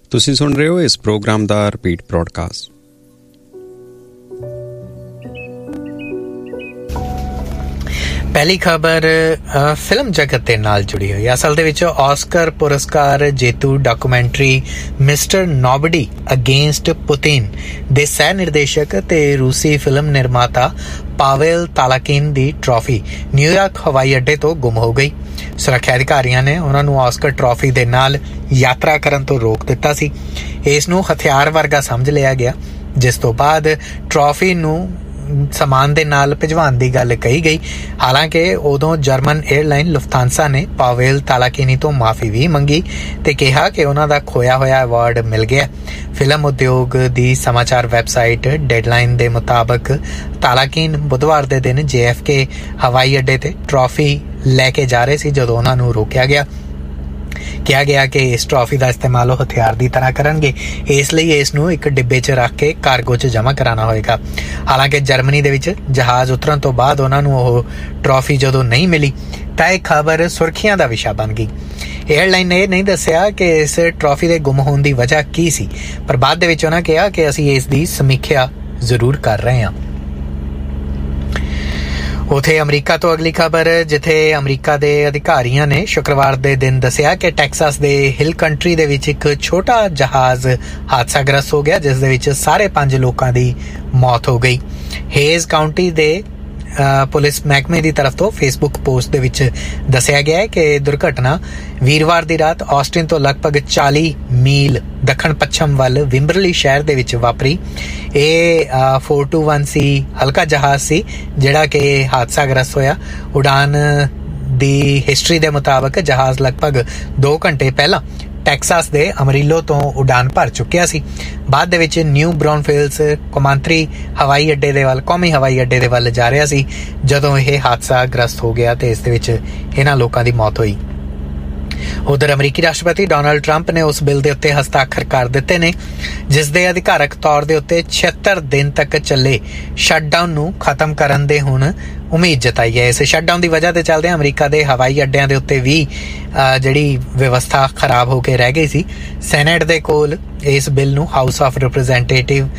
ਤੁਸੀਂ ਸੁਣ ਰਹੇ ਹੋ ਇਸ ਪ੍ਰੋਗਰਾਮ ਦਾ ਰਿਪੀਟ ਬ੍ਰੌਡਕਾਸਟ। ਪਹਿਲੀ ਖਬਰ ਫਿਲਮ ਜਗਤ ਦੇ ਨਾਲ ਜੁੜੀ ਹੋਈ। ਅਸਲ ਦੇ ਵਿੱਚ ਆਸਕਰ ਪੁਰਸਕਾਰ ਜੇਤੂ documentary mister nobody against Putin ਦੇ ਸਹਿ ਨਿਰਦੇਸ਼ਕ ਤੇ ਰੂਸੀ ਫਿਲਮ ਨਿਰਮਾਤਾ ਪਾਵੇਲ ਤਾਲਾਕਿਨ ਦੀ ਟਰਾਫੀ ਨਿਊਯਾਰਕ ਹਵਾਈ ਅੱਡੇ ਤੋਂ ਗੁੰਮ ਹੋ ਗਈ। ਸੁਰੱਖਿਆ ਅਧਿਕਾਰੀਆਂ ਨੇ ਉਹਨਾਂ ਨੂੰ ਆਸਕਰ ਟਰਾਫੀ ਦੇ ਨਾਲ ਯਾਤਰਾ ਕਰਨ ਤੋਂ ਰੋਕ ਦਿੱਤਾ ਸੀ। ਇਸ ਨੂੰ ਹਥਿਆਰ ਵਰਗਾ ਸਮਝ ਲਿਆ ਗਿਆ, ਜਿਸ ਤੋਂ ਬਾਅਦ ਟਰਾਫੀ ਨੂੰ ਸਮਾਨ ਦੇ ਨਾਲ ਭਿਜਵਾਉਣ ਦੀ ਗੱਲ ਕਹੀ ਗਈ। ਹਾਲਾਂਕਿ ਉਦੋਂ ਜਰਮਨ 에ਅਰਲਾਈਨ ਲੁਫਤਾਂਸਾ ਨੇ ਪਾਵੇਲ ਤਾਲਾਕਿਨੀ ਤੋਂ ਮਾਫੀ ਵੀ ਮੰਗੀ ਤੇ ਕਿਹਾ ਕਿ ਉਹਨਾਂ ਦਾ ਖੋਇਆ ਹੋਇਆ ਅਵਾਰਡ ਮਿਲ ਗਿਆ। ਫਿਲਮ ਉਦਯੋਗ ਦੀ ਸਮਾਚਾਰ ਵੈਬਸਾਈਟ ਡੈਡਲਾਈਨ ਦੇ ਮੁਤਾਬਕ ਤਾਲਾਕਿਨ ਬੁੱਧਵਾਰ ਦੇ ਦਿਨ JFK ਹਵਾਈ ਅੱਡੇ ਤੇ ਟਰਾਫੀ ਲੈ ਕੇ ਜਾ ਰਹੇ ਸੀ ਜਦੋਂ ਉਹਨਾਂ ਨੂੰ ਰੋਕਿਆ ਗਿਆ। ਕਿਹਾ ਗਿਆ ਕਿ ਇਸ ਟਰਾਫੀ ਦਾ ਇਸਤੇਮਾਲ ਉਹ ਹਥਿਆਰ ਦੀ ਤਰ੍ਹਾਂ ਕਰਨਗੇ, ਇਸ ਲਈ ਇਸ ਨੂੰ ਇੱਕ ਡਿੱਬੇ 'ਚ ਰੱਖ ਕੇ ਕਾਰਗੋ 'ਚ ਜਮ੍ਹਾਂ ਕਰਾਉਣਾ ਹੋਏਗਾ। ਹਾਲਾਂਕਿ ਜਰਮਨੀ ਦੇ ਵਿੱਚ ਜਹਾਜ਼ ਉਤਰਨ ਤੋਂ ਬਾਅਦ ਉਹਨਾਂ ਨੂੰ ਉਹ ਟਰਾਫੀ ਜਦੋਂ ਨਹੀਂ ਮਿਲੀ ਤਾਂ ਇਹ ਖਬਰ ਸੁਰਖੀਆਂ ਦਾ ਵਿਸ਼ਾ ਬਣ ਗਈ। ਏਅਰਲਾਈਨ ਨੇ ਇਹ ਨਹੀਂ ਦੱਸਿਆ ਕਿ ਇਸ ਟਰਾਫੀ ਦੇ ਗੁੰਮ ਹੋਣ ਦੀ ਵਜ੍ਹਾ ਕੀ ਸੀ, ਪਰ ਬਾਅਦ ਦੇ ਵਿੱਚ ਉਹਨਾਂ ਕਿਹਾ ਕਿ ਅਸੀਂ ਇਸ ਦੀ ਸਮੀਖਿਆ ਜ਼ਰੂਰ ਕਰ ਰਹੇ ਹਾਂ। ਉੱਥੇ ਅਮਰੀਕਾ ਤੋਂ ਅਗਲੀ ਖਬਰ, ਜਿੱਥੇ ਅਮਰੀਕਾ ਦੇ ਅਧਿਕਾਰੀਆਂ ਨੇ ਸ਼ੁੱਕਰਵਾਰ ਦੇ ਦਿਨ ਦੱਸਿਆ ਕਿ ਟੈਕਸਾਸ ਦੇ ਹਿਲ ਕੰਟਰੀ ਦੇ ਵਿੱਚ ਇੱਕ ਛੋਟਾ ਜਹਾਜ਼ ਹਾਦਸਾਗ੍ਰਸਤ ਹੋ ਗਿਆ, ਜਿਸ ਦੇ ਵਿੱਚ ਸਾਰੇ 5 ਲੋਕਾਂ ਦੀ ਮੌਤ ਹੋ ਗਈ। ਹੇਜ਼ ਕਾਉਂਟੀ ਦੇ ਪੁਲਿਸ ਮਹਿਕਮੇ ਦੀ ਤਰਫ ਤੋਂ ਫੇਸਬੁੱਕ ਪੋਸਟ ਦੇ ਵਿੱਚ ਦੱਸਿਆ ਗਿਆ ਹੈ ਕਿ ਦੁਰਘਟਨਾ ਵੀਰਵਾਰ ਦੀ ਰਾਤ ਆਸਟਿਨ ਤੋਂ ਲਗਭਗ 40 ਮੀਲ ਦੱਖਣ ਪੱਛਮ ਵੱਲ ਵਿੰਬਰਲੀ ਸ਼ਹਿਰ ਦੇ ਵਿੱਚ ਵਾਪਰੀ। ਇਹ 421C ਹਲਕਾ ਜਹਾਜ਼ ਸੀ ਜਿਹੜਾ ਕਿ ਹਾਦਸਾਗ੍ਰਸਤ ਹੋਇਆ। ਉਡਾਨ ਦੀ ਹਿਸਟਰੀ ਦੇ ਮੁਤਾਬਕ ਜਹਾਜ਼ ਲਗਭਗ 2 ਘੰਟੇ ਪਹਿਲਾਂ ਟੈਕਸਾਸ ਦੇ ਅਮਰੀਲੋ ਤੋਂ ਉਡਾਨ ਭਰ ਚੁੱਕਿਆ ਸੀ। ਬਾਅਦ ਦੇ ਵਿੱਚ ਨਿਊ ਬ੍ਰਾਊਨਫੀਲਡਸ ਕੌਮਾਂਤਰੀ ਹਵਾਈ ਅੱਡੇ ਦੇ ਵੱਲ ਕੌਮੀ ਹਵਾਈ ਅੱਡੇ ਦੇ ਵੱਲ ਜਾ ਰਿਹਾ ਸੀ ਜਦੋਂ ਇਹ ਹਾਦਸਾ ਗ੍ਰਸਤ ਹੋ ਗਿਆ ਤੇ ਇਸ ਦੇ ਵਿੱਚ ਇਹਨਾਂ ਲੋਕਾਂ ਦੀ ਮੌਤ ਹੋਈ। ਉਧਰ ਅਮਰੀਕੀ ਰਾਸ਼ਟਰਪਤੀ ਡੋਨਾਲਡ ਟਰੰਪ ਨੇ ਉਸ ਬਿੱਲ ਦੇ ਉੱਤੇ ਹਸਤਾਖਰ ਕਰ ਦਿੱਤੇ ਨੇ ਜਿਸ ਦੇ ਅਧਿਕਾਰਕ ਤੌਰ ਦੇ ਉੱਤੇ 76 ਦਿਨ ਤੱਕ ਚੱਲੇ ਸ਼ਟਡਾਊਨ ਨੂੰ ਖਤਮ ਕਰਨ ਦੇ ਹੁਣ ਉਮੀਦ ਜਤਾਈ ਹੈ। ਇਸ ਸ਼ਟਡਾਊਨ ਦੀ ਵਜ੍ਹਾ ਤੇ ਚੱਲਦੇ ਅਮਰੀਕਾ ਦੇ ਹਵਾਈ ਅੱਡਿਆਂ ਦੇ ਉੱਤੇ ਵੀ ਜਿਹੜੀ ਵਿਵਸਥਾ ਖਰਾਬ ਹੋ ਕੇ ਰਹਿ ਗਈ ਸੀ। ਸੈਨੇਟ ਦੇ ਕੋਲ ਇਸ ਬਿੱਲ ਨੂੰ ਹਾਊਸ ਆਫ ਰਿਪਰੈਜ਼ੈਂਟੇਟਿਵ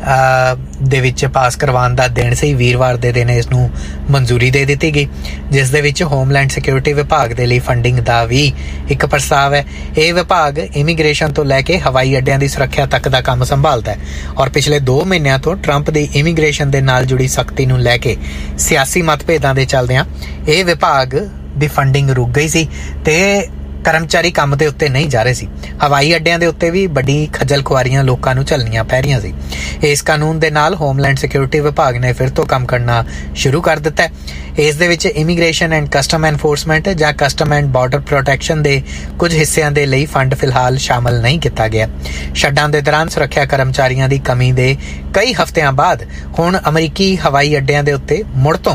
ਦੇ ਵਿੱਚ ਪਾਸ ਕਰਵਾਉਣ ਦਾ ਦਿਨ ਸੀ। ਵੀਰਵਾਰ ਦੇ ਦਿਨ ਇਸ ਨੂੰ ਮਨਜ਼ੂਰੀ ਦੇ ਦਿੱਤੀ ਗਈ, ਜਿਸ ਦੇ ਵਿੱਚ ਹੋਮਲੈਂਡ ਸਿਕਿਉਰਿਟੀ ਵਿਭਾਗ ਦੇ ਲਈ ਫੰਡਿੰਗ ਦਾ ਵੀ ਇੱਕ ਪ੍ਰਸਤਾਵ ਹੈ। ਇਹ ਵਿਭਾਗ ਇਮੀਗ੍ਰੇਸ਼ਨ ਤੋਂ ਲੈ ਕੇ ਹਵਾਈ ਅੱਡਿਆਂ ਦੀ ਸੁਰੱਖਿਆ ਤੱਕ ਦਾ ਕੰਮ ਸੰਭਾਲਦਾ ਹੈ ਔਰ ਪਿਛਲੇ 2 ਮਹੀਨਿਆਂ ਤੋਂ ਟਰੰਪ ਦੀ ਇਮੀਗ੍ਰੇਸ਼ਨ ਦੇ ਨਾਲ ਜੁੜੀ ਸਖਤੀ ਨੂੰ ਲੈ ਕੇ ਸਿਆਸੀ ਮਤਭੇਦਾਂ ਦੇ ਚੱਲਦਿਆਂ ਇਹ ਵਿਭਾਗ ਦੀ ਫੰਡਿੰਗ ਰੁਕ ਗਈ ਸੀ ਤੇ ਕਰਮਚਾਰੀ ਕੰਮ ਦੇ ਉੱਤੇ ਨਹੀਂ ਜਾ ਰਹੇ ਸੀ। ਹਵਾਈ ਅੱਡਿਆਂ ਦੇ ਉੱਤੇ ਵੀ ਵੱਡੀ ਖੱਜਲ ਖੁਆਰੀਆਂ ਲੋਕਾਂ ਨੂੰ ਝੱਲਣੀਆਂ ਪੈ ਰਹੀਆਂ ਸੀ। ਇਸ ਕਾਨੂੰਨ ਦੇ ਨਾਲ ਹੋਮਲੈਂਡ ਸਿਕਿਉਰਿਟੀ ਵਿਭਾਗ ਨੇ ਫਿਰ ਤੋਂ ਕੰਮ ਕਰਨਾ ਸ਼ੁਰੂ ਕਰ ਦਿੱਤਾ ਹੈ। ਇਸ ਦੇ ਵਿੱਚ ਇਮੀਗ੍ਰੇਸ਼ਨ ਐਂਡ ਕਸਟਮ ਐਨਫੋਰਸਮੈਂਟ ਜਾਂ ਕਸਟਮ ਐਂਡ ਬਾਰਡਰ ਪ੍ਰੋਟੈਕਸ਼ਨ ਦੇ ਕੁਝ ਹਿੱਸਿਆਂ ਦੇ ਲਈ ਫੰਡ ਫਿਲਹਾਲ ਸ਼ਾਮਲ ਨਹੀਂ ਕੀਤਾ ਗਿਆ। ਸ਼ਟਡਾਊਨ ਦੇ ਦੌਰਾਨ ਸੁਰੱਖਿਆ ਕਰਮਚਾਰੀਆਂ ਦੀ ਕਮੀ ਦੇ ਕਈ ਹਫ਼ਤਿਆਂ ਬਾਅਦ ਹੁਣ ਅਮਰੀਕੀ ਹਵਾਈ ਅੱਡਿਆਂ ਦੇ ਉੱਤੇ ਮੁੜ ਤੋਂ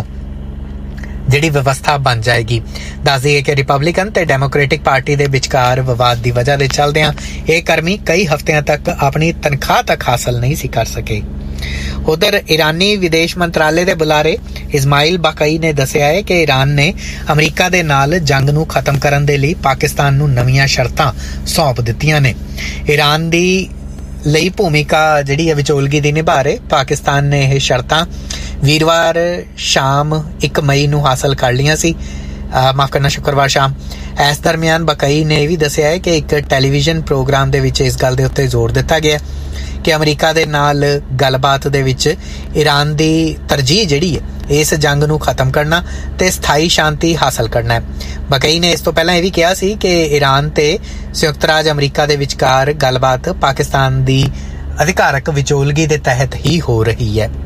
ਜਿਹੜੀ ਵਿਵਸਥਾ ਬਣ ਜਾਏਗੀ। ਦੱਸ ਦਈਏ ਕਿ ਰਿਪਬਲਿਕਨ ਤੇ ਡੈਮੋਕ੍ਰੈਟਿਕ ਪਾਰਟੀ ਦੇ ਵਿਚਕਾਰ ਵਿਵਾਦ ਦੀ ਵਜ੍ਹਾ ਦੇ ਚੱਲਦਿਆਂ ਇਹ ਕਰਮੀ ਕਈ ਹਫ਼ਤਿਆਂ ਤੱਕ ਆਪਣੀ ਤਨਖਾਹ ਤੱਕ ਹਾਸਲ ਨਹੀਂ ਸੀ ਕਰ ਸਕੇ। ਉਧਰ ਇਰਾਨੀ ਵਿਦੇਸ਼ ਮੰਤਰਾਲੇ ਦੇ ਬੁਲਾਰੇ ਇਸਮਾਇਲ ਬਾਕਾਈ ਨੇ ਦੱਸਿਆ ਹੈ ਕਿ ਈਰਾਨ ਨੇ ਅਮਰੀਕਾ ਦੇ ਨਾਲ ਜੰਗ ਨੂੰ ਖਤਮ ਕਰਨ ਦੇ ਲਈ ਪਾਕਿਸਤਾਨ ਨੂੰ ਨਵੀਆਂ ਸ਼ਰਤਾਂ ਸੌਂਪ ਦਿੱਤੀਆਂ ਨੇ। ਈਰਾਨ ਦੀ ਲਈ ਭੂਮਿਕਾ ਜਿਹੜੀ ਹੈ ਵਿਚੋਲਗੀ ਦੀ ਨਿਭਾ ਰਹੇ ਪਾਕਿਸਤਾਨ ਨੇ ਇਹ ਸ਼ਰਤਾਂ ਵੀਰਵਾਰ ਸ਼ਾਮ 1 ਮਈ ਨੂੰ ਹਾਸਲ ਕਰ ਲਈਆਂ ਸੀ। ਸ਼ੁੱਕਰਵਾਰ ਸ਼ਾਮ। ਇਸ ਦਰਮਿਆਨ ਬਕਾਈ ਨੇ ਇਹ ਵੀ ਦੱਸਿਆ ਹੈ ਕਿ ਇੱਕ ਟੈਲੀਵਿਜ਼ਨ ਪ੍ਰੋਗਰਾਮ ਦੇ ਵਿੱਚ ਇਸ ਗੱਲ ਦੇ ਉੱਤੇ ਜ਼ੋਰ ਦਿੱਤਾ ਗਿਆ ਕਿ ਅਮਰੀਕਾ ਦੇ ਨਾਲ ਗੱਲਬਾਤ ਦੇ ਵਿੱਚ ਈਰਾਨ ਦੀ ਤਰਜੀਹ ਜਿਹੜੀ ਹੈ ਇਸ ਜੰਗ ਨੂੰ ਖਤਮ ਕਰਨਾ ਤੇ ਸਥਾਈ ਸ਼ਾਂਤੀ ਹਾਸਲ ਕਰਨਾ ਹੈ। ਬਕਾਈ ਨੇ ਇਸ ਤੋਂ ਪਹਿਲਾਂ ਇਹ ਵੀ ਕਿਹਾ ਸੀ ਕਿ ਈਰਾਨ ਤੇ ਸੰਯੁਕਤ ਰਾਜ ਅਮਰੀਕਾ ਦੇ ਵਿਚਕਾਰ ਗੱਲਬਾਤ ਪਾਕਿਸਤਾਨ ਦੀ ਅਧਿਕਾਰਕ ਵਿਚੋਲਗੀ ਦੇ ਤਹਿਤ ਹੀ ਹੋ ਰਹੀ ਹੈ।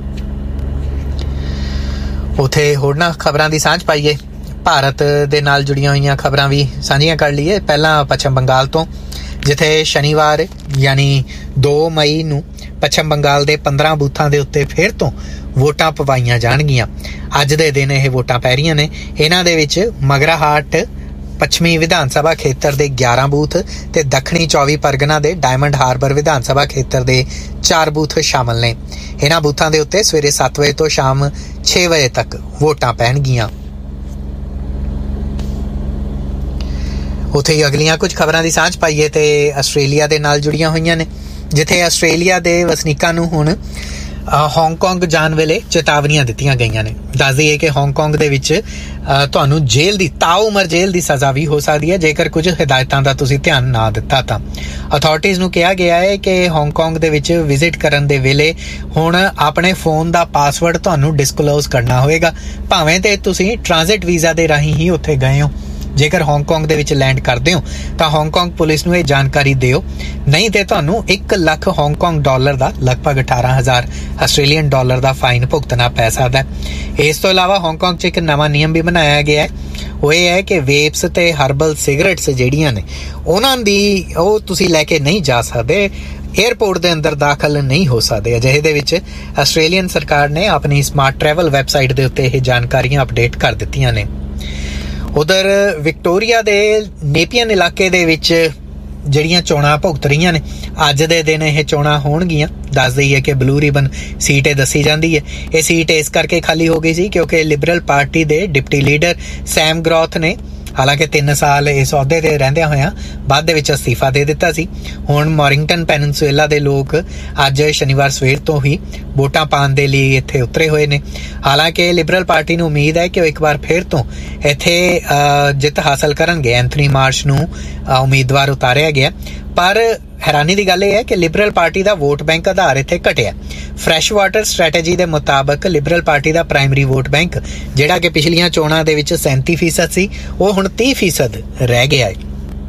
ਉੱਥੇ ਹੋਰਨਾਂ ਖਬਰਾਂ ਦੀ ਸਾਂਝ ਪਾਈਏ। ਭਾਰਤ ਦੇ ਨਾਲ ਜੁੜੀਆਂ ਹੋਈਆਂ ਖਬਰਾਂ ਵੀ ਸਾਂਝੀਆਂ ਕਰ ਲਈਏ। ਪਹਿਲਾਂ ਪੱਛਮ ਬੰਗਾਲ ਤੋਂ, ਜਿੱਥੇ ਸ਼ਨੀਵਾਰ ਯਾਨੀ 2 ਮਈ ਨੂੰ ਪੱਛਮ ਬੰਗਾਲ ਦੇ 15 ਬੂਥਾਂ ਦੇ ਉੱਤੇ ਫਿਰ ਤੋਂ ਵੋਟਾਂ ਪਵਾਈਆਂ ਜਾਣਗੀਆਂ। ਅੱਜ ਦੇ ਦਿਨ ਇਹ ਵੋਟਾਂ ਪੈ ਰਹੀਆਂ ਨੇ। ਇਹਨਾਂ ਦੇ ਵਿੱਚ ਮਗਰਾਹਾਟ ਪੱਛਮੀ ਵਿਧਾਨ ਸਭਾ ਖੇਤਰ ਦੇ 11 ਬੂਥ ਤੇ ਦੱਖਣੀ 24 ਪਰਗਨਾ ਦੇ ਡਾਇਮੰਡ ਹਾਰਬਰ ਵਿਧਾਨ ਸਭਾ ਖੇਤਰ ਦੇ 4 ਬੂਥ ਸ਼ਾਮਲ ਨੇ। ਇਹਨਾਂ ਬੂਥਾਂ ਦੇ ਉੱਤੇ ਸਵੇਰੇ 7 ਵਜੇ ਤੋਂ ਸ਼ਾਮ 6 ਵਜੇ ਤੱਕ ਵੋਟਾਂ ਪੈਣਗੀਆਂ। ਉੱਥੇ ਹੀ ਅਗਲੀਆਂ ਕੁਝ ਖਬਰਾਂ ਦੀ ਸਾਂਝ ਪਾਈਏ ਤੇ ਆਸਟ੍ਰੇਲੀਆ ਦੇ ਨਾਲ ਜੁੜੀਆਂ ਹੋਈਆਂ ਨੇ, ਜਿੱਥੇ ਆਸਟ੍ਰੇਲੀਆ ਦੇ ਵਸਨੀਕਾਂ ਨੂੰ ਹੁਣ ਹਾਂਗਕਾਂਗ ਜਾਣ ਵੇਲੇ ਚੇਤਾਵਨੀਆਂ ਦਿੱਤੀਆਂ ਗਈਆਂ ਨੇ। ਦੱਸ ਦਈਏ ਕਿ ਹਾਂਗਕਾਂਗ ਦੇ ਵਿੱਚ ਤੁਹਾਨੂੰ ਜੇਲ੍ਹ ਦੀ ਤਾਉਮਰ ਜੇਲ੍ਹ ਦੀ ਸਜ਼ਾ ਵੀ ਹੋ ਸਕਦੀ ਹੈ ਜੇਕਰ ਕੁਝ ਹਦਾਇਤਾਂ ਦਾ ਤੁਸੀਂ ਧਿਆਨ ਨਾ ਦਿੱਤਾ ਤਾਂ। ਅਥਾਰਟੀਜ਼ ਨੂੰ ਕਿਹਾ ਗਿਆ ਹੈ ਕਿ ਹਾਂਗਕਾਂਗ ਦੇ ਵਿੱਚ ਵਿਜ਼ਿਟ ਕਰਨ ਦੇ ਵੇਲੇ ਹੁਣ ਆਪਣੇ ਫੋਨ ਦਾ ਪਾਸਵਰਡ ਤੁਹਾਨੂੰ ਡਿਸਕਲੋਜ਼ ਕਰਨਾ ਹੋਵੇਗਾ, ਭਾਵੇਂ ਤੇ ਤੁਸੀਂ ਟ੍ਰਾਂਜ਼ਿਟ ਵੀਜ਼ਾ ਦੇ ਰਾਹੀਂ ਹੀ ਉੱਥੇ ਗਏ ਹੋ। ਜੇਕਰ ਹਾਂਗਕਾਂਗ ਦੇ ਵਿੱਚ ਲੈਂਡ ਕਰਦੇ ਹੋ ਤਾਂ ਹਾਂਗਕਾਂਗ ਪੁਲਿਸ ਨੂੰ ਇਹ ਜਾਣਕਾਰੀ ਦਿਓ, ਨਹੀਂ ਤੇ ਤੁਹਾਨੂੰ 1 ਲੱਖ ਹਾਂਗਕਾਂਗ ਡਾਲਰ ਦਾ ਲਗਭਗ 18,000 ਆਸਟ੍ਰੇਲੀਅਨ ਡਾਲਰ ਦਾ ਫਾਈਨ ਭੁਗਤਣਾ ਪੈ ਸਕਦਾ ਹੈ। ਇਸ ਤੋਂ ਇਲਾਵਾ ਹਾਂਗਕਾਂਗ 'ਚ ਇੱਕ ਨਵਾਂ ਨਿਯਮ ਵੀ ਬਣਾਇਆ ਗਿਆ ਹੈ, ਉਹ ਇਹ ਹੈ ਕਿ ਵੇਪਸ ਤੇ ਹਰਬਲ ਸਿਗਰਟਸ ਜਿਹੜੀਆਂ ਨੇ ਉਹਨਾਂ ਦੀ ਉਹ ਤੁਸੀਂ ਲੈ ਕੇ ਨਹੀਂ ਜਾ ਸਕਦੇ, ਏਅਰਪੋਰਟ ਦੇ ਅੰਦਰ ਦਾਖਲ ਨਹੀਂ ਹੋ ਸਕਦੇ। ਅਜਿਹੇ ਦੇ ਵਿੱਚ ਆਸਟ੍ਰੇਲੀਅਨ ਸਰਕਾਰ ਨੇ ਆਪਣੀ ਸਮਾਰਟ ਟਰੈਵਲ ਵੈਬਸਾਈਟ ਦੇ ਉੱਤੇ ਇਹ ਜਾਣਕਾਰੀਆਂ ਅਪਡੇਟ ਕਰ ਦਿੱਤੀਆਂ ਨੇ। ਉਧਰ ਵਿਕਟੋਰੀਆ ਦੇ ਨੇਪੀਅਨ ਇਲਾਕੇ ਦੇ ਵਿੱਚ ਜਿਹੜੀਆਂ ਚੋਣਾਂ ਭੁਗਤ ਰਹੀਆਂ ਨੇ, ਅੱਜ ਦੇ ਦਿਨ ਇਹ ਚੋਣਾਂ ਹੋਣਗੀਆਂ। ਦੱਸ ਦਈਏ ਕਿ ਬਲੂ ਰਿਬਨ ਸੀਟ ਇਹ ਦੱਸੀ ਜਾਂਦੀ ਹੈ। ਇਹ ਸੀਟ ਇਸ ਕਰਕੇ ਖਾਲੀ ਹੋ ਗਈ ਸੀ ਕਿਉਂਕਿ ਲਿਬਰਲ ਪਾਰਟੀ ਦੇ ਡਿਪਟੀ ਲੀਡਰ ਸੈਮ ਗਰੋਥ ਨੇ ਹਾਲਾਂਕਿ 3 ਸਾਲ ਇਸ ਅਹੁਦੇ ਤੇ ਰਹਿੰਦਿਆਂ ਹੋਇਆਂ ਬਾਅਦ ਦੇ ਵਿੱਚ ਅਸਤੀਫਾ ਦੇ ਦਿੱਤਾ ਸੀ। ਹੁਣ ਮੋਰਿੰਗਟਨ ਪੈਨਿਨਸੂਲਾ ਦੇ ਲੋਕ ਅੱਜ ਸ਼ਨੀਵਾਰ ਸਵੇਰ ਤੋਂ ਹੀ ਵੋਟਾਂ ਪਾਉਣ ਦੇ ਲਈ ਇੱਥੇ ਉਤਰੇ ਹੋਏ ਨੇ। ਹਾਲਾਂਕਿ ਲਿਬਰਲ ਪਾਰਟੀ ਨੂੰ ਉਮੀਦ ਹੈ ਕਿ ਉਹ ਇੱਕ ਵਾਰ ਫਿਰ ਤੋਂ ਇੱਥੇ ਜਿੱਤ ਹਾਸਲ ਕਰਨਗੇ। ਐਂਥਨੀ ਮਾਰਸ਼ ਨੂੰ ਉਮੀਦਵਾਰ ਉਤਾਰਿਆ ਗਿਆ, ਪਰ ਹੈਰਾਨੀ ਦੀ ਗੱਲ ਇਹ ਹੈ ਕਿ ਲਿਬਰਲ ਪਾਰਟੀ ਦਾ ਵੋਟ ਬੈਂਕ ਆਧਾਰ ਇੱਥੇ ਘਟਿਆ। ਫਰੈਸ਼ ਵਾਟਰ ਸਟ੍ਰੈਟੇਜੀ ਦੇ ਮੁਤਾਬਕ ਲਿਬਰਲ ਪਾਰਟੀ ਦਾ ਪ੍ਰਾਇਮਰੀ ਵੋਟ ਬੈਂਕ ਜਿਹੜਾ ਕਿ ਪਿਛਲੀਆਂ ਚੋਣਾਂ ਦੇ ਵਿੱਚ 37% ਸੀ, ਉਹ ਹੁਣ 30% ਰਹਿ ਗਿਆ ਹੈ।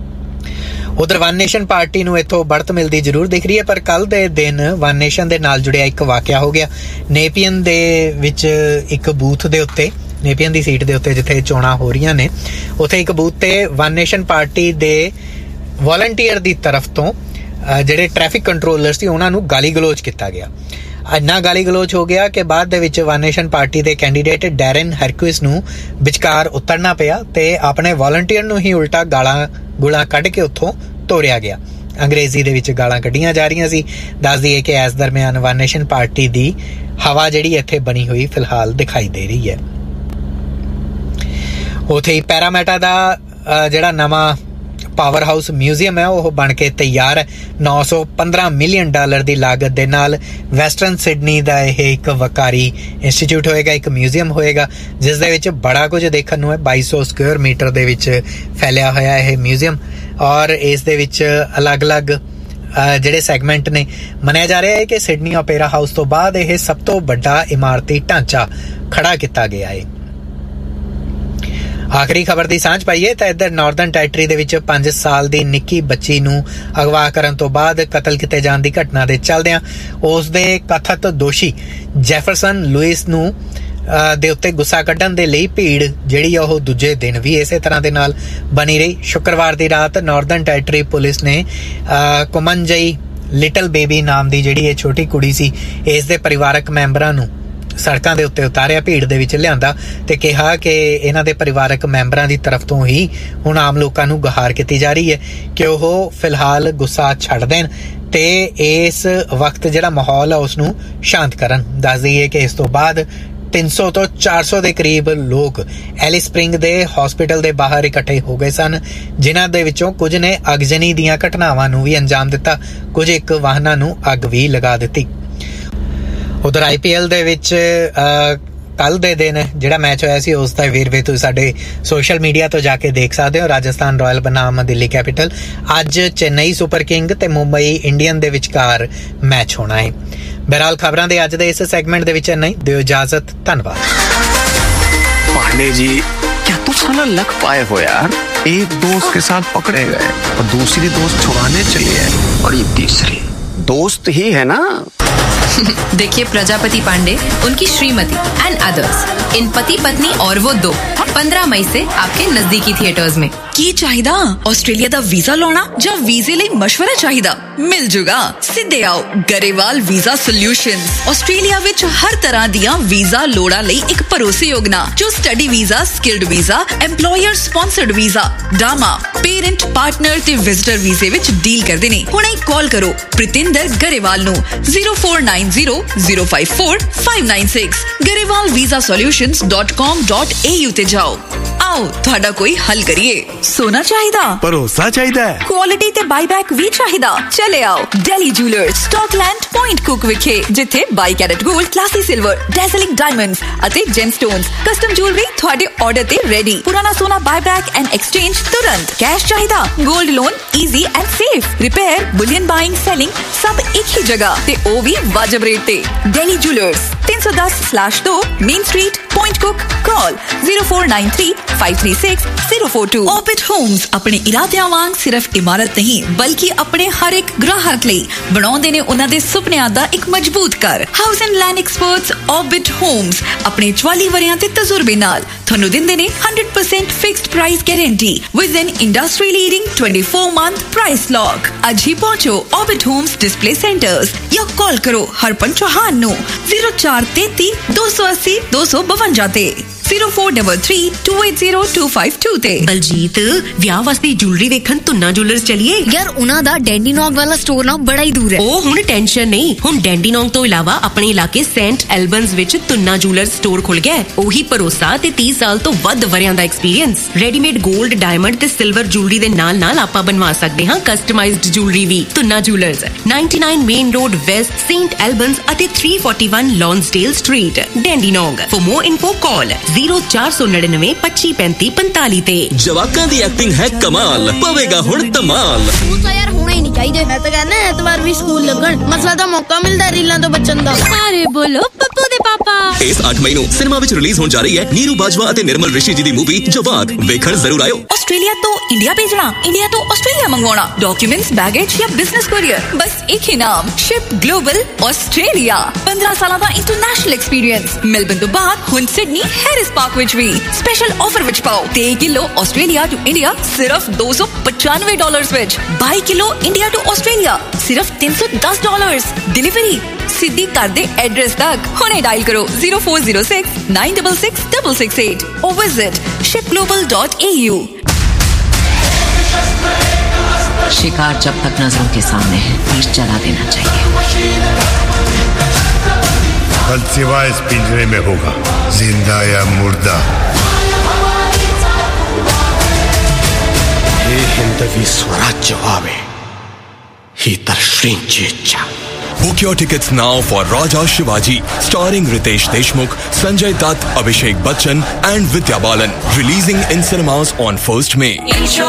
ਉਧਰ ਵਨ ਨੇਸ਼ਨ ਪਾਰਟੀ ਨੂੰ ਇੱਥੋਂ बढ़त ਮਿਲਦੀ ਜ਼ਰੂਰ ਦਿਖ ਰਹੀ ਹੈ, ਪਰ ਕੱਲ ਦੇ ਦਿਨ ਵਨ ਨੇਸ਼ਨ ਦੇ ਨਾਲ ਜੁੜਿਆ ਇੱਕ ਵਾਕਿਆ ਹੋ ਗਿਆ। ਨੇਪੀਅਨ ਦੇ ਵਿੱਚ ਇੱਕ ਬੂਥ ਦੇ ਉੱਤੇ, ਨੇਪੀਅਨ ਦੀ ਸੀਟ ਦੇ ਉੱਤੇ ਜਿੱਥੇ ਚੋਣਾਂ ਹੋ ਰਹੀਆਂ ਨੇ, ਉੱਥੇ ਇੱਕ ਬੂਥ ਤੇ ਵਨ ਨੇਸ਼ਨ ਪਾਰਟੀ ਦੇ ਵॉलंटियर ਦੀ ਤਰਫ ਤੋਂ ਜਿਹੜੇ ਟ੍ਰੈਫਿਕ ਕੰਟਰੋਲਰ ਸੀ ਉਹਨਾਂ ਨੂੰ ਗਾਲੀ ਗਲੋਚ ਕੀਤਾ ਗਿਆ। ਇੰਨਾ ਗਾਲੀ ਗਲੋਚ ਹੋ ਗਿਆ ਕਿ ਬਾਅਦ ਦੇ ਵਿੱਚ ਵਨ ਨੇਸ਼ਨ ਪਾਰਟੀ ਦੇ ਕੈਂਡੀਡੇਟ ਡੈਰਨ ਹਰਕੁਇਸ ਨੂੰ ਵਿਚਕਾਰ ਉਤਰਨਾ ਪਿਆ ਤੇ ਆਪਣੇ ਵॉलंटियर ਨੂੰ ਹੀ ਉਲਟਾ ਗਾਲਾਂ ਕੱਢ ਕੇ ਉੱਥੋਂ ਤੋਰਿਆ ਗਿਆ। ਅੰਗਰੇਜ਼ੀ ਦੇ ਵਿੱਚ ਗਾਲਾਂ ਕੱਢੀਆਂ ਜਾ ਰਹੀਆਂ ਸੀ। ਦੱਸ ਦਈਏ ਕਿ ਇਸ ਦਰਮਿਆਨ ਵਨ ਨੇਸ਼ਨ ਪਾਰਟੀ ਦੀ ਹਵਾ ਜਿਹੜੀ ਇੱਥੇ ਬਣੀ ਹੋਈ ਫਿਲਹਾਲ ਦਿਖਾਈ ਦੇ ਰਹੀ ਹੈ। ਉੱਥੇ ਹੀ ਪੈਰਾਮੈਟਾ ਦਾ ਜਿਹੜਾ ਨਵਾਂ ਪਾਵਰ ਹਾਊਸ ਮਿਊਜ਼ੀਅਮ ਹੈ ਉਹ ਬਣ ਕੇ ਤਿਆਰ ਹੈ। $915 ਮਿਲੀਅਨ ਦੀ ਲਾਗਤ ਦੇ ਨਾਲ ਵੈਸਟਰਨ ਸਿਡਨੀ ਦਾ ਇਹ ਇੱਕ ਵਕਾਰੀ ਇੰਸਟੀਚਿਊਟ ਹੋਏਗਾ, ਇੱਕ ਮਿਊਜ਼ੀਅਮ ਹੋਏਗਾ ਜਿਸ ਦੇ ਵਿੱਚ ਬੜਾ ਕੁਝ ਦੇਖਣ ਨੂੰ ਹੈ। 2200 ਸਕੁਅਰ ਮੀਟਰ ਦੇ ਵਿੱਚ ਫੈਲਿਆ ਹੋਇਆ ਇਹ ਮਿਊਜ਼ੀਅਮ, ਔਰ ਇਸ ਦੇ ਵਿੱਚ ਅਲੱਗ-ਅਲੱਗ ਜਿਹੜੇ ਸੈਗਮੈਂਟ ਨੇ। ਮੰਨਿਆ ਜਾ ਰਿਹਾ ਹੈ ਕਿ ਸਿਡਨੀ ਓਪੇਰਾ ਹਾਊਸ ਤੋਂ ਬਾਅਦ ਇਹ ਸਭ ਤੋਂ ਵੱਡਾ ਇਮਾਰਤੀ ਢਾਂਚਾ ਖੜਾ ਕੀਤਾ ਗਿਆ ਹੈ। ਆਖਰੀ ਖਬਰ ਦੀ ਸਾਂਝ ਪਾਈਏ ਤਾਂ ਇੱਧਰ ਨਾਰਦਰਨ ਟੈਰੀਟਰੀ ਦੇ ਵਿੱਚ 5 ਸਾਲ ਦੀ ਨਿੱਕੀ ਬੱਚੀ ਨੂੰ ਅਗਵਾ ਕਰਨ ਤੋਂ ਬਾਅਦ ਕਤਲ ਕੀਤੇ ਜਾਣ ਦੀ ਘਟਨਾ ਦੇ ਚੱਲਦਿਆਂ ਉਸ ਦੇ ਕਥਿਤ ਦੋਸ਼ੀ ਜੈਫਰਸਨ ਲੂਇਸ ਨੂੰ ਦੇ ਉੱਤੇ ਗੁੱਸਾ ਕੱਢਣ ਦੇ ਲਈ ਭੀੜ ਜਿਹੜੀ ਉਹ ਦੂਜੇ ਦਿਨ ਵੀ ਇਸੇ ਤਰ੍ਹਾਂ ਦੇ ਨਾਲ ਬਣੀ ਰਹੀ। ਸ਼ੁੱਕਰਵਾਰ ਦੀ ਰਾਤ ਨਾਰਦਰਨ ਟੈਰੀਟਰੀ ਪੁਲਿਸ ਨੇ ਕੁਮਨਜਈ ਲਿਟਲ ਬੇਬੀ ਨਾਮ ਦੀ ਜਿਹੜੀ ਇਹ ਛੋਟੀ ਕੁੜੀ ਸੀ, ਇਸ ਦੇ ਪਰਿਵਾਰਕ ਮੈਂਬਰਾਂ ਨੂੰ ਸੜਕਾਂ ਦੇ ਉੱਤੇ ਉਤਾਰਿਆ, ਭੀੜ ਦੇ ਵਿੱਚ ਲਿਆਂਦਾ ਤੇ ਕਿਹਾ ਕਿ ਇਹਨਾਂ ਦੇ ਪਰਿਵਾਰਕ ਮੈਂਬਰਾਂ ਦੀ ਤਰਫ ਤੋਂ ਹੀ ਹੁਣ ਆਮ ਲੋਕਾਂ ਨੂੰ ਗੁਹਾਰ ਕੀਤੀ ਜਾ ਰਹੀ ਹੈ ਕਿ ਉਹ ਫਿਲਹਾਲ ਗੁੱਸਾ ਛੱਡ ਦੇਣ ਤੇ ਇਸ ਵਕਤ ਜਿਹੜਾ ਮਾਹੌਲ ਹੈ ਉਸ ਨੂੰ ਸ਼ਾਂਤ ਕਰਨ। ਦੱਸ ਦਈਏ ਕਿ ਇਸ ਤੋਂ ਬਾਅਦ 300 ਤੋਂ 400 ਦੇ ਕਰੀਬ ਲੋਕ ਐਲਿਸ ਸਪ੍ਰਿੰਗ ਦੇ ਹਸਪੀਟਲ ਦੇ ਬਾਹਰ ਇਕੱਠੇ ਹੋ ਗਏ ਸਨ, ਜਿਨ੍ਹਾਂ ਦੇ ਵਿੱਚੋਂ ਕੁਝ ਨੇ ਅਗਜਨੀ ਦੀਆਂ ਘਟਨਾਵਾਂ ਨੂੰ ਵੀ ਅੰਜਾਮ ਦਿੱਤਾ, ਕੁਝ ਇੱਕ ਵਾਹਨਾਂ ਨੂੰ ਅੱਗ ਵੀ ਲਗਾ ਦਿੱਤੀ। ਉਧਰ IPL ਦੇ ਵਿੱਚ ਕੱਲ ਦੇ ਦਿਨ ਜਿਹੜਾ ਮੈਚ ਹੋਇਆ ਸੀ ਉਸ ਦਾ ਵੇਰਵੇ ਤੁਸੀਂ ਸਾਡੇ ਸੋਸ਼ਲ ਮੀਡੀਆ ਤੋਂ ਜਾ ਕੇ ਦੇਖ ਸਕਦੇ ਹੋ। ਰਾਜਸਥਾਨ ਰਾਇਲ ਬਨਾਮ ਦਿੱਲੀ ਕੈਪੀਟਲ, ਅੱਜ ਚੇਨਈ ਸੁਪਰ ਕਿੰਗ ਤੇ ਮੁੰਬਈ ਇੰਡੀਅਨ ਦੇ ਵਿਚਕਾਰ ਮੈਚ ਹੋਣਾ ਹੈ। ਬਹਰਾਲ ਖਬਰਾਂ ਦੇ ਅੱਜ ਦੇ ਇਸ ਸੈਗਮੈਂਟ ਦੇ ਵਿੱਚ ਇੰਨਾ ਹੀ। ਦਿਓ ਇਜਾਜ਼ਤ, ਧੰਨਵਾਦ। पांडे जी, क्या तू साला लक पाए हो यार? एक दोस्त के साथ पकड़े गए और दूसरी दोस्त छुड़ाने चली है और ये तीसरी दोस्त ही है ना। देखिए प्रजापति पांडे, उनकी श्रीमती एंड अदर्स, इन पति पत्नी और वो 2 15 मई से आपके नजदीकी थिएटर्स में। की चाहिदा आस्ट्रेलिया दा वीजा लाना ਜਾਂ ਵੀਜ਼ੇ ਲਈ ਮਸ਼ਵਰਾ ਚਾਹੀਦਾ? ਮਿਲ ਜੂਗਾ। ਸਿੱਧੇ ਆਓ ਗਰੇਵਾਲ ਵੀਜ਼ਾ ਸੋਲਿਊਸ਼ਨਸ। ਆਸਟ੍ਰੇਲੀਆ ਵਿੱਚ ਹਰ ਤਰ੍ਹਾਂ ਦੀਆਂ ਵੀਜ਼ਾ ਲੋੜਾਂ ਲਈ ਇੱਕ ਭਰੋਸੇਯੋਗ ਨਾਂ, ਜੋ study visa, skilled visa, EMPLOYER sponsored visa, ਡਾਮਾ, parent, partner ਤੇ ਵਿਜ਼ਟਰ ਵੀਜ਼ੇ ਵਿੱਚ ਡੀਲ ਕਰਦੇ ਨੇ। ਹੁਣੇ ਕਾਲ ਕਰੋ ਪ੍ਰਿਤਿੰਦਰ ਗਰੇਵਾਲ ਨੂੰ 0490054596 garewalvisasolutions.com.au ਤੇ ਜਾਓ। आओ ਤੁਹਾਡਾ ਕੋਈ ਹੱਲ ਕਰੀਏ। सोना चाहिदा, भरोसा चाहिदा है, क्वालिटी ते बाईबैक भी चाहिदा। चले आओ Delhi jewellers Scotland point cook विखे, जिथे 22 carat gold, classy silver, डैज़लिंग diamonds अते जेमस्टोन्स, कस्टम ज्वेलरी ਤੁਹਾਡੇ ਆਰਡਰ ਤੇ ਰੈਡੀ। ਪੁਰਾਣਾ ਸੋਨਾ ਬਾਈਬੈਕ ਐਂਡ ਐਕਸਚੇਂਜ ਤੁਰੰਤ। ਕੈਸ਼ ਚਾਹੀਦਾ, 골ਡ loan easy and safe. Repair, bullion buying, selling ਸਭ ਇੱਕ ਹੀ ਜਗ੍ਹਾ ਤੇ ਉਹ ਵੀ ਵਾਜਬ ਰੇਟ ਤੇ। ਦਿल्ली jewellers 310/2 main street, point cook. Call 0493-536-042। Orbit Holmes अपने इरादिਆਂ ਵਾਂਗ ਸਿਰਫ ਇਮਾਰਤ ਨਹੀਂ ਬਲਕਿ ਆਪਣੇ ਹਰ ਇੱਕ ਗ੍ਰਾਹਕ ਲਈ ਬਣਾਉਂਦੇ ਨੇ ਉਹਨਾਂ ਦੇ ਸੁਪਨਿਆਂ ਦਾ ਇੱਕ ਮਜ਼ਬੂਤ ਘਰ। House and land experts orbit homes ਆਪਣੇ 44 ਵਰਿਆਂ ਦੇ ਤਜਰਬੇ ਨਾਲ ਤੁਹਾਨੂੰ ਦਿੰਦੇ ਨੇ 100% fixed price guarantee with N industry leading 24-month price lock. ਅੱਜ ਹੀ ਪਹੁੰਚੋ ऑर्बिट ਹੋਮਸ ਡਿਸਪਲੇ ਸੈਂਟਰਸ ਜਾਂ ਕਾਲ ਕਰੋ ਹਰਪਨ ਚੌਹਾਨ ਨੂੰ 0433 280 252 ਤੇ 0433-280-252 ਤੇ। ਬਲਜੀਤ ਵਿਆਹ ਵਾਸਤੇ ਜੁਐਲਰੀ ਵੇਖਣ ਤੁੰਨਾ ਜੁਐਲਰਸ ਚਲੀਏ ਯਾਰ ਉਹਨਾਂ ਦਾ ਡੈਂਡੀਨੋਂਗ ਵਾਲਾ ਸਟੋਰ ਨਾ ਬੜਾ ਹੀ ਦੂਰ ਹੈ। ਉਹ ਹੁਣ ਟੈਨਸ਼ਨ ਨਹੀਂ, ਹੁਣ ਡੈਂਡੀਨੋਂਗ ਤੋਂ ਇਲਾਵਾ ਆਪਣੇ ਇਲਾਕੇ ਸੈਂਟ ਐਲਬਨਸ ਵਿੱਚ ਤੁੰਨਾ ਜੁਐਲਰਸ ਸਟੋਰ ਖੁੱਲ ਗਿਆ। ਉਹੀ ਭਰੋਸਾ ਤੇ 30 ਸਾਲ ਤੋਂ ਵੱਧ ਵਰਿਆਂ ਦਾ ਐਕਸਪੀਰੀਅੰਸ। ਰੈਡੀਮੇਡ 골ਡ, ਡਾਇਮੰਡ ਤੇ ਸਿਲਵਰ ਜੁਐਲਰੀ ਦੇ ਨਾਲ ਆਪਾਂ ਬਣਵਾ ਸਕਦੇ ਹਾਂ ਕਸਟਮਾਈਜ਼ਡ ਜੁਐਲਰੀ ਵੀ। Tuna jewellers 99 main road West, Saint ਐਲਬਨਸ ਅਤੇ 341 ਲੌਂਸਡੇਲ street, ਡੈਂਡੀਨੋਂਗ। For more info call 0499-253545 ਤੇ। ਜਵਾਕਾਂ ਦੀ ਐਕਟਿੰਗ ਹੈ ਕਮਾਲ, ਪਵੇਗਾ ਹੁਣ ਧਮਾਲ। ਸਕੂਲ ਤਾਂ ਯਾਰ ਹੋਣਾ ਹੀ ਨਹੀਂ ਚਾਹੀਦੇ। ਮੈਂ ਤਾਂ ਕਹਿੰਦਾ ਐਤਵਾਰ ਵੀ ਸਕੂਲ ਲੱਗਣ, ਮਸਲਾ ਤਾਂ ਮੌਕਾ ਮਿਲਦਾ ਰੀਲਾਂ ਤੋਂ ਬਚਣ ਦਾ। ਸਾਰੇ ਬੋਲੋ ਪੱਪੂ ਦੇ ਪਾਪਾ। ਇਸ 8 ਮਈ ਨੂੰ ਸਿਨੇਮਾ ਵਿੱਚ ਰਿਲੀਜ਼ ਹੋਣ ਜਾ ਰਹੀ ਹੈ ਨੀਰੂ ਬਾਜਵਾ ਅਤੇ ਨਿਰਮਲ ਰਿਸ਼ੀ ਜੀ ਦੀ ਮੂਵੀ ਜਵਾਕ। ਵੇਖਣ ਜ਼ਰੂਰ ਆਇਓ। ਆਸਟ੍ਰੇਲੀਆ ਤੋਂ ਇੰਡੀਆ ਭੇਜਣਾ, ਇੰਡੀਆ ਤੋਂ ਆਸਟ੍ਰੇਲੀਆ ਮੰਗਵਾਉਣਾ, ਡਾਕੂਮੈਂਟਸ, बैगेज या बिजनेस कुरियर, बस एक ही नाम, शिप ग्लोबल ऑस्ट्रेलिया। 15 ਸਾਲਾਂ ਦਾ ਇੰਟਰਨੈਸ਼ਨਲ ਐਕਸਪੀਰੀਅੰਸ। ਮੈਲਬਨ ਤੋਂ ਬਾਅਦ ਹੁਣ ਸਿਡਨੀ ਹੈਰਿਸ ਪਾਰਕ ਵਿੱਚ ਵੀ ਸਪੈਸ਼ਲ ਆਫਰ ਵਿੱਚ ਪਾਓ। 3 ਕਿਲੋ ਆਸਟ੍ਰੇਲੀਆ ਟੂ ਇੰਡੀਆ ਸਿਰਫ $295 ਵਿੱਚ। 22 ਕਿਲੋ ਇੰਡੀਆ ਟੂ ਆਸਟ੍ਰੇਲੀਆ ਸਿਰਫ $310। ਡਿਲੀਵਰੀ ਸਿੱਧੀ ਘਰ ਦੇ ਐਡਰੈਸ ਤੱਕ। ਹੁਣੇ ਡਾਇਲ ਕਰੋ 0406-966-668 or visit shipglobal.au। शिकार जब तक नजरों के सामने है तीर चला देना चाहिए। कल सिवा इस पिंजरे में होगा, जिंदा या मुर्दा। ये Hindavi Swarajya Huawei he तरश्रींचेच्चा। Book your tickets now for Raja Shivaji, starring Ritesh Deshmukh, Sanjay Dutt, Abhishek Bachchan and Vidya Balan. Releasing in cinemas on 1st May.